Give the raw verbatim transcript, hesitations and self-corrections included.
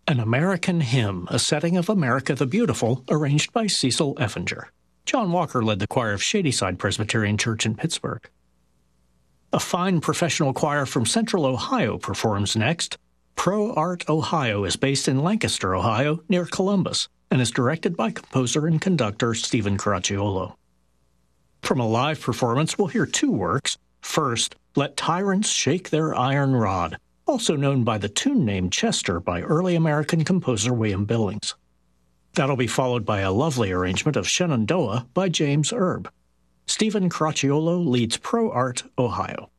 An American Hymn, a setting of America the Beautiful, arranged by Cecil Effinger. John Walker led the choir of Shadyside Presbyterian Church in Pittsburgh. A fine professional choir from Central Ohio performs next. Pro Art Ohio is based in Lancaster, Ohio, near Columbus, and is directed by composer and conductor Stephen Caracciolo. From a live performance, we'll hear two works. First, Let Tyrants Shake Their Iron Rod, also known by the tune name Chester by early American composer William Billings. That'll be followed by a lovely arrangement of Shenandoah by James Erb. Stephen Caracciolo leads Pro Art Ohio.